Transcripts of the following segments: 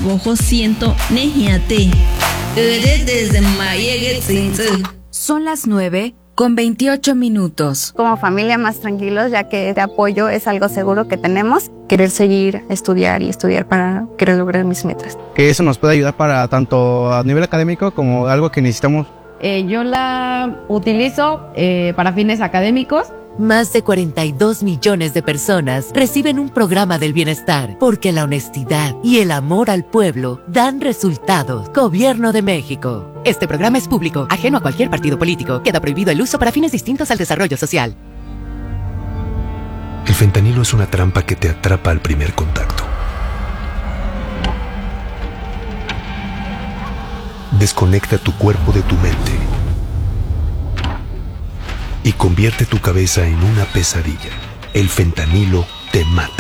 bojo siento nejiate. Son las 9:28. Como familia más tranquilos, ya que este apoyo es algo seguro que tenemos. Querer seguir, estudiar para querer lograr mis metas. Que eso nos puede ayudar para tanto a nivel académico como algo que necesitamos. Yo la utilizo para fines académicos. Más de 42 millones de personas reciben un programa del bienestar porque la honestidad y el amor al pueblo dan resultados. Gobierno de México. Este programa es público, ajeno a cualquier partido político. Queda prohibido el uso para fines distintos al desarrollo social. El fentanilo es una trampa que te atrapa al primer contacto. Desconecta tu cuerpo de tu mente y convierte tu cabeza en una pesadilla. El fentanilo te mata.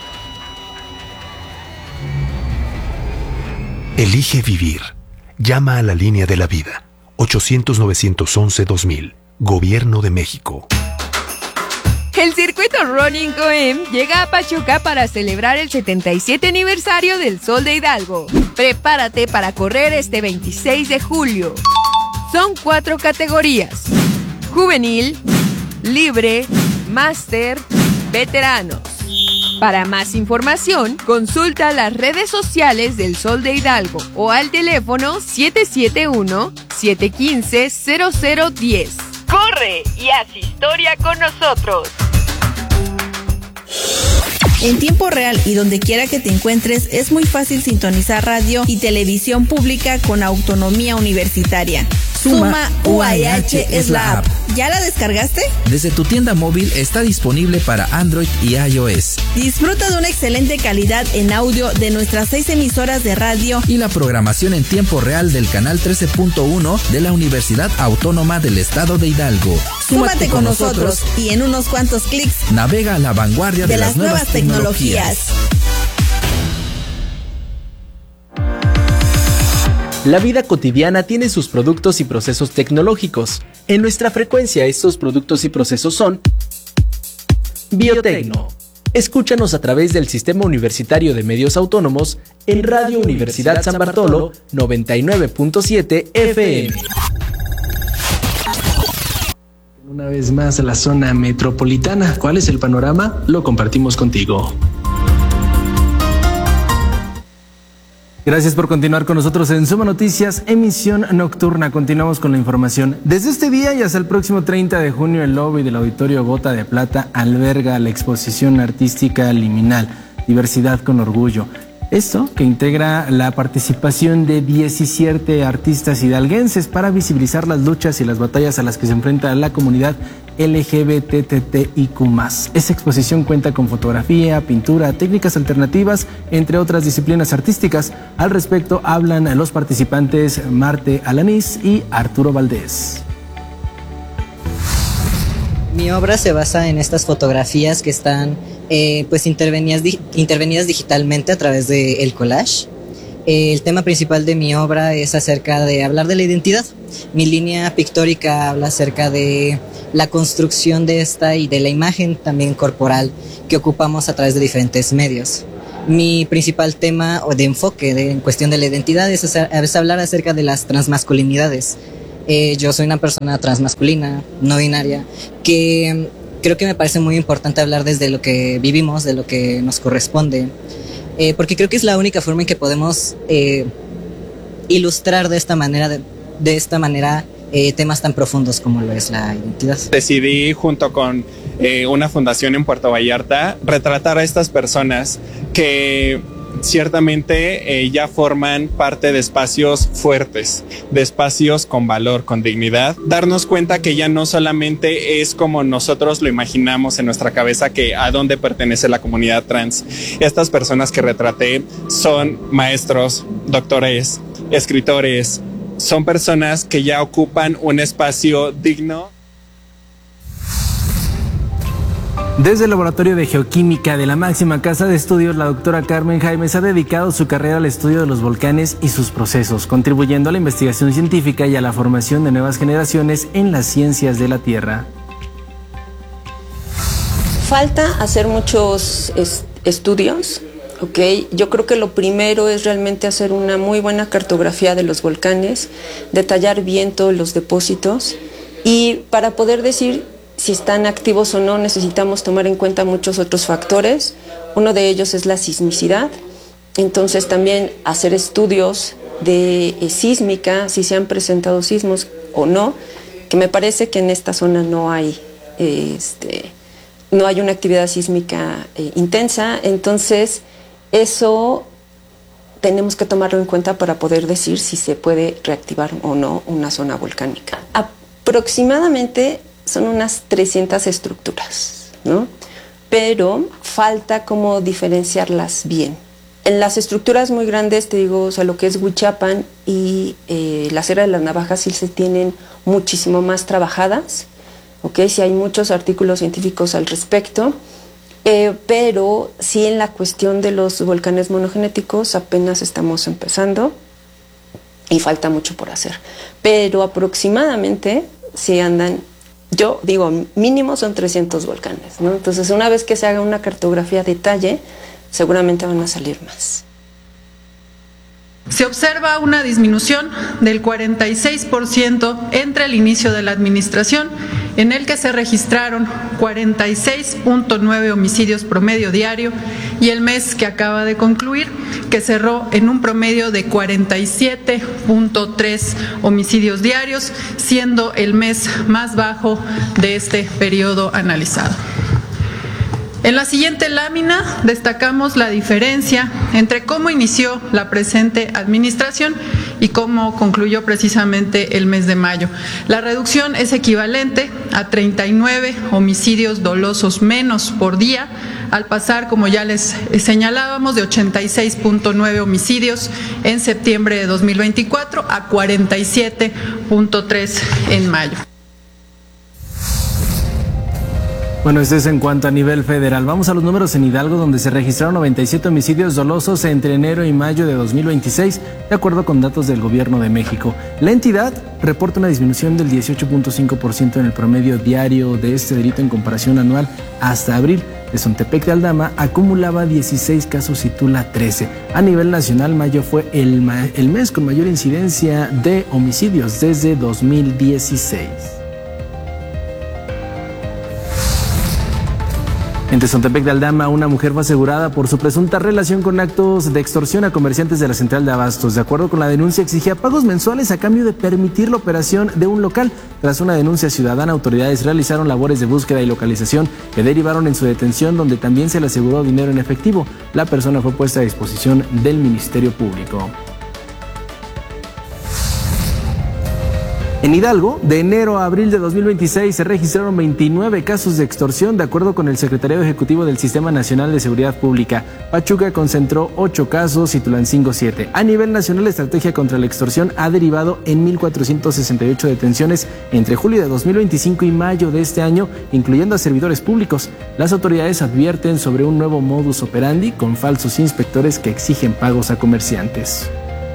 Elige vivir. Llama a la línea de la vida. 800-911-2000. Gobierno de México. El circuito Running Coem llega a Pachuca para celebrar el 77 aniversario del Sol de Hidalgo. Prepárate para correr este 26 de julio. Son 4 categorías: juvenil, libre, máster, veteranos. Para más información, consulta las redes sociales del Sol de Hidalgo o al teléfono 771-715-0010. ¡Corre y haz historia con nosotros! En tiempo real y donde quiera que te encuentres, es muy fácil sintonizar radio y televisión pública con autonomía universitaria. Suma UAH es la app. ¿Ya la descargaste? Desde tu tienda móvil está disponible para Android y iOS. Disfruta de una excelente calidad en audio de nuestras 6 emisoras de radio y la programación en tiempo real del canal 13.1 de la Universidad Autónoma del Estado de Hidalgo. Súmate con nosotros y en unos cuantos clics navega a la vanguardia de las nuevas tecnologías. La vida cotidiana tiene sus productos y procesos tecnológicos. En nuestra frecuencia, estos productos y procesos son Biotecno. Escúchanos a través del Sistema Universitario de Medios Autónomos en Radio Universidad San Bartolo 99.7 FM. Una vez más a la zona metropolitana. ¿Cuál es el panorama? Lo compartimos contigo. Gracias por continuar con nosotros en Suma Noticias, emisión nocturna. Continuamos con la información. Desde este día y hasta el próximo 30 de junio, el lobby del Auditorio Gota de Plata alberga la exposición artística liminal, Diversidad con Orgullo. Esto que integra la participación de 17 artistas hidalguenses para visibilizar las luchas y las batallas a las que se enfrenta la comunidad LGBTTIQ+. Esta exposición cuenta con fotografía, pintura, técnicas alternativas, entre otras disciplinas artísticas. Al respecto hablan los participantes Marte Alanís y Arturo Valdés. Mi obra se basa en estas fotografías que están intervenidas digitalmente a través del collage. El tema principal de mi obra es acerca de hablar de la identidad. Mi línea pictórica habla acerca de la construcción de esta y de la imagen también corporal que ocupamos a través de diferentes medios. Mi principal tema o de enfoque en cuestión de la identidad es hablar acerca de las transmasculinidades. Yo soy una persona transmasculina, no binaria, que creo que me parece muy importante hablar desde lo que vivimos, de lo que nos corresponde, porque creo que es la única forma en que podemos ilustrar de esta manera temas tan profundos como lo es la identidad. Decidí, junto con una fundación en Puerto Vallarta, retratar a estas personas que ciertamente ya forman parte de espacios fuertes, de espacios con valor, con dignidad. Darnos cuenta que ya no solamente es como nosotros lo imaginamos en nuestra cabeza, que a dónde pertenece la comunidad trans. Estas personas que retraté son maestros, doctores, escritores, son personas que ya ocupan un espacio digno. Desde el Laboratorio de Geoquímica de la máxima casa de estudios, la doctora Carmen Jaimes ha dedicado su carrera al estudio de los volcanes y sus procesos, contribuyendo a la investigación científica y a la formación de nuevas generaciones en las ciencias de la Tierra. Falta hacer muchos estudios ¿ok? Yo creo que lo primero es realmente hacer una muy buena cartografía de los volcanes, detallar bien todos los depósitos, y para poder decir si están activos o no necesitamos tomar en cuenta muchos otros factores. Uno de ellos es la sismicidad, entonces también hacer estudios de sísmica, si se han presentado sismos o no, que me parece que en esta zona no hay una actividad sísmica intensa, entonces eso tenemos que tomarlo en cuenta para poder decir si se puede reactivar o no una zona volcánica. Aproximadamente son unas 300 estructuras, ¿no? Pero falta como diferenciarlas bien. En las estructuras muy grandes, te digo, o sea, lo que es Huichapan y la Sierra de las Navajas sí se tienen muchísimo más trabajadas, ¿ok? Sí hay muchos artículos científicos al respecto, pero sí en la cuestión de los volcanes monogenéticos apenas estamos empezando y falta mucho por hacer. Pero aproximadamente sí andan, yo digo, mínimo son 300 volcanes, ¿no? Entonces, una vez que se haga una cartografía a detalle, seguramente van a salir más. Se observa una disminución del 46% entre el inicio de la administración, en el que se registraron 46.9 homicidios promedio diario, y el mes que acaba de concluir, que cerró en un promedio de 47.3 homicidios diarios, siendo el mes más bajo de este periodo analizado. En la siguiente lámina destacamos la diferencia entre cómo inició la presente administración y cómo concluyó precisamente el mes de mayo. La reducción es equivalente a 39 homicidios dolosos menos por día, al pasar, como ya les señalábamos, de 86.9 homicidios en septiembre de 2024 a 47.3 en mayo. Bueno, esto es en cuanto a nivel federal. Vamos a los números en Hidalgo, donde se registraron 97 homicidios dolosos entre enero y mayo de 2026, de acuerdo con datos del Gobierno de México. La entidad reporta una disminución del 18.5% en el promedio diario de este delito en comparación anual hasta abril. De Xontepec de Aldama acumulaba 16 casos y Tula 13. A nivel nacional, mayo fue el mes con mayor incidencia de homicidios desde 2016. En Xontepec de Aldama, una mujer fue asegurada por su presunta relación con actos de extorsión a comerciantes de la central de abastos. De acuerdo con la denuncia, exigía pagos mensuales a cambio de permitir la operación de un local. Tras una denuncia ciudadana, autoridades realizaron labores de búsqueda y localización que derivaron en su detención, donde también se le aseguró dinero en efectivo. La persona fue puesta a disposición del Ministerio Público. En Hidalgo, de enero a abril de 2026 se registraron 29 casos de extorsión, de acuerdo con el Secretariado Ejecutivo del Sistema Nacional de Seguridad Pública. Pachuca concentró 8 casos y Tulancingo 7. A nivel nacional, la estrategia contra la extorsión ha derivado en 1.468 detenciones entre julio de 2025 y mayo de este año, incluyendo a servidores públicos. Las autoridades advierten sobre un nuevo modus operandi con falsos inspectores que exigen pagos a comerciantes.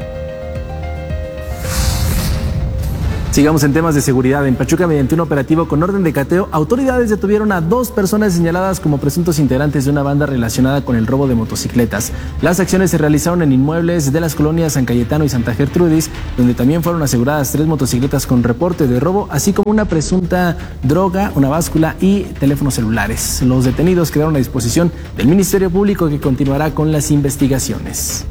Sigamos en temas de seguridad. En Pachuca, mediante un operativo con orden de cateo, autoridades detuvieron a 2 personas señaladas como presuntos integrantes de una banda relacionada con el robo de motocicletas. Las acciones se realizaron en inmuebles de las colonias San Cayetano y Santa Gertrudis, donde también fueron aseguradas 3 motocicletas con reporte de robo, así como una presunta droga, una báscula y teléfonos celulares. Los detenidos quedaron a disposición del Ministerio Público, que continuará con las investigaciones.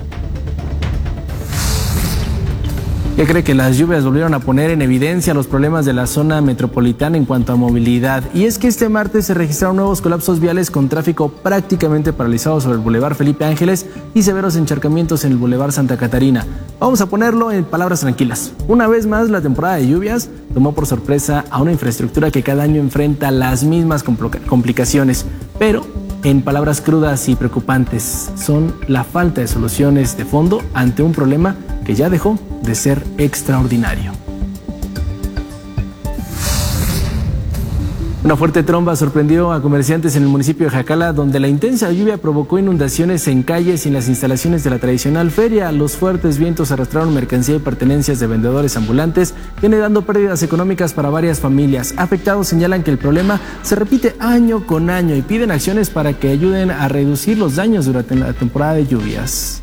¿Qué cree? Que las lluvias volvieron a poner en evidencia los problemas de la zona metropolitana en cuanto a movilidad. Y es que este martes se registraron nuevos colapsos viales con tráfico prácticamente paralizado sobre el Boulevard Felipe Ángeles y severos encharcamientos en el Boulevard Santa Catarina. Vamos a ponerlo en palabras tranquilas. Una vez más, la temporada de lluvias tomó por sorpresa a una infraestructura que cada año enfrenta las mismas complicaciones, pero en palabras crudas y preocupantes, son la falta de soluciones de fondo ante un problema que ya dejó de ser extraordinario. Una fuerte tromba sorprendió a comerciantes en el municipio de Jacala, donde la intensa lluvia provocó inundaciones en calles y en las instalaciones de la tradicional feria. Los fuertes vientos arrastraron mercancía y pertenencias de vendedores ambulantes, generando pérdidas económicas para varias familias. Afectados señalan que el problema se repite año con año y piden acciones para que ayuden a reducir los daños durante la temporada de lluvias.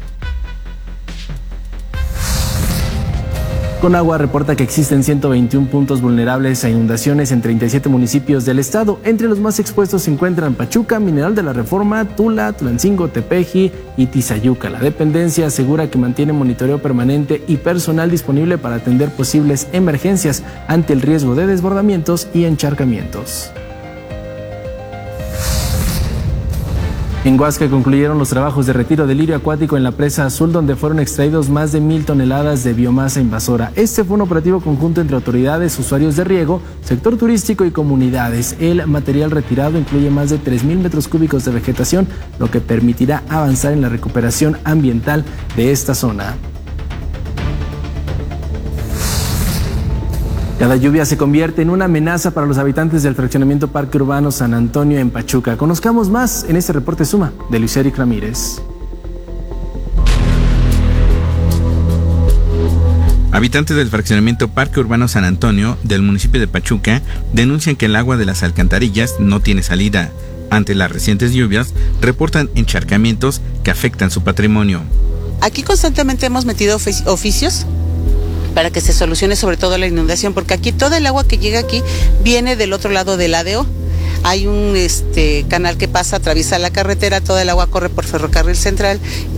Conagua reporta que existen 121 puntos vulnerables a inundaciones en 37 municipios del estado. Entre los más expuestos se encuentran Pachuca, Mineral de la Reforma, Tula, Tulancingo, Tepeji y Tizayuca. La dependencia asegura que mantiene monitoreo permanente y personal disponible para atender posibles emergencias ante el riesgo de desbordamientos y encharcamientos. En Huasca concluyeron los trabajos de retiro del lirio acuático en la presa azul, donde fueron extraídos más de 1,000 toneladas de biomasa invasora. Este fue un operativo conjunto entre autoridades, usuarios de riego, sector turístico y comunidades. El material retirado incluye más de 3,000 metros cúbicos de vegetación, lo que permitirá avanzar en la recuperación ambiental de esta zona. Cada lluvia se convierte en una amenaza para los habitantes del fraccionamiento Parque Urbano San Antonio en Pachuca. Conozcamos más en este reporte Suma de Luis Eric Ramírez. Habitantes del fraccionamiento Parque Urbano San Antonio del municipio de Pachuca denuncian que el agua de las alcantarillas no tiene salida. Ante las recientes lluvias, reportan encharcamientos que afectan su patrimonio. Aquí constantemente hemos metido oficios para que se solucione sobre todo la inundación, porque aquí todo el agua que llega aquí viene del otro lado del ADO. Hay un canal que pasa, atraviesa la carretera, todo el agua corre por ferrocarril central,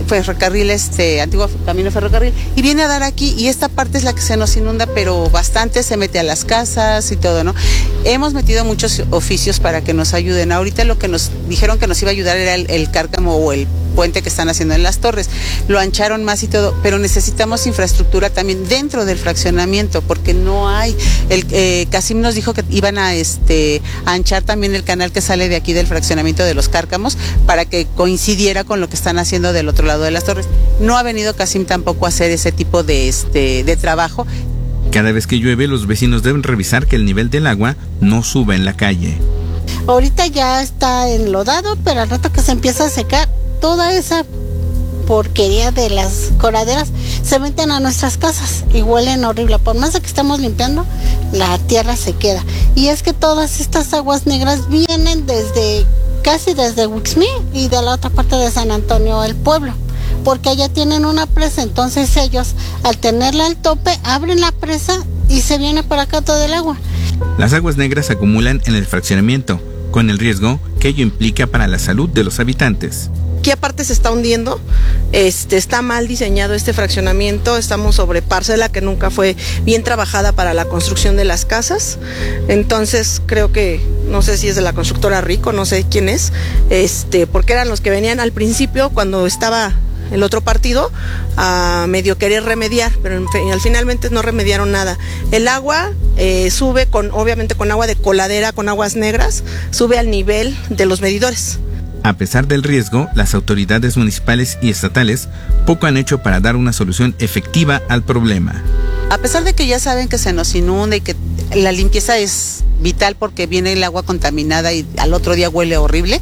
antiguo camino ferrocarril, y viene a dar aquí, y esta parte es la que se nos inunda, pero bastante, se mete a las casas y todo, ¿no? Hemos metido muchos oficios para que nos ayuden. Ahorita lo que nos dijeron que nos iba a ayudar era el cárcamo o el puente que están haciendo en las torres. Lo ancharon más y todo, pero necesitamos infraestructura también dentro del fraccionamiento, porque no hay. Casim nos dijo que iban a anchar también el canal que sale de aquí del fraccionamiento de los Cárcamos para que coincidiera con lo que están haciendo del otro lado de las torres. No ha venido Casim tampoco a hacer ese tipo de trabajo. Cada vez que llueve, los vecinos deben revisar que el nivel del agua no suba en la calle. Ahorita ya está enlodado, pero al rato que se empieza a secar, toda esa porquería de las coladeras se meten a nuestras casas y huelen horrible. Por más de que estamos limpiando, la tierra se queda. Y es que todas estas aguas negras vienen casi desde Huixmí y de la otra parte de San Antonio, el pueblo, porque allá tienen una presa. Entonces ellos, al tenerla al tope, abren la presa y se viene para acá todo el agua. Las aguas negras se acumulan en el fraccionamiento, con el riesgo que ello implica para la salud de los habitantes. Aquí aparte se está hundiendo, está mal diseñado este fraccionamiento, estamos sobre parcela que nunca fue bien trabajada para la construcción de las casas. Entonces creo que, no sé si es de la constructora Rico, no sé quién es, porque eran los que venían al principio cuando estaba el otro partido a medio querer remediar, pero al finalmente no remediaron nada. El agua sube obviamente con agua de coladera, con aguas negras, sube al nivel de los medidores. A pesar del riesgo, las autoridades municipales y estatales poco han hecho para dar una solución efectiva al problema. A pesar de que ya saben que se nos inunda y que la limpieza es vital porque viene el agua contaminada y al otro día huele horrible,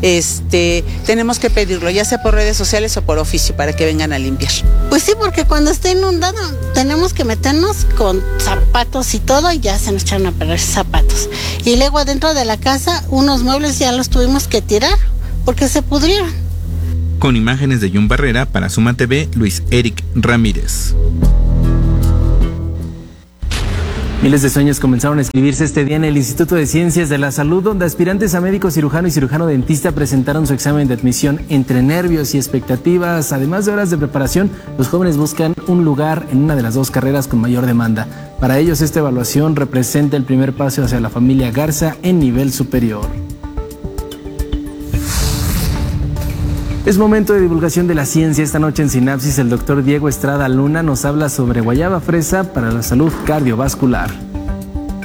tenemos que pedirlo, ya sea por redes sociales o por oficio, para que vengan a limpiar. Pues sí, porque cuando está inundado tenemos que meternos con zapatos y todo, y ya se nos echaron a perder zapatos. Y luego adentro de la casa unos muebles ya los tuvimos que tirar porque se pudrieron. Con imágenes de Jun Barrera, para Suma TV, Luis Eric Ramírez. Miles de sueños comenzaron a escribirse este día en el Instituto de Ciencias de la Salud, donde aspirantes a médico cirujano y cirujano dentista presentaron su examen de admisión. Entre nervios y expectativas, además de horas de preparación, los jóvenes buscan un lugar en una de las dos carreras con mayor demanda. Para ellos, esta evaluación representa el primer paso hacia la familia Garza en nivel superior. Es momento de divulgación de la ciencia. Esta noche en Sinapsis, el doctor Diego Estrada Luna nos habla sobre guayaba fresa para la salud cardiovascular.